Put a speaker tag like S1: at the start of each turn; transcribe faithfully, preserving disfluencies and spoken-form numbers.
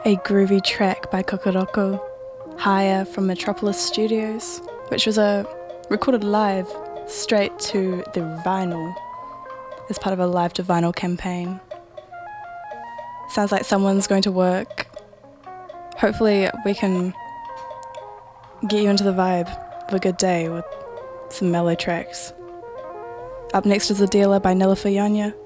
S1: a groovy track by Kokoroko, Higher from Metropolis Studios, which was a recorded live straight to the vinyl as part of a Live to Vinyl campaign. Sounds like someone's going to work. Hopefully we can get you into the vibe of a good day with some mellow tracks. Up next is The Dealer by Nella Fayanya.